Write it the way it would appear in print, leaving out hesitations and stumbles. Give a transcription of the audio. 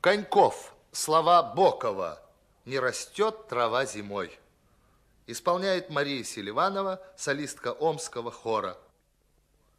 Коньков. Слова Бокова. Не растет трава зимой. Исполняет Мария Селиванова, солистка Омского хора.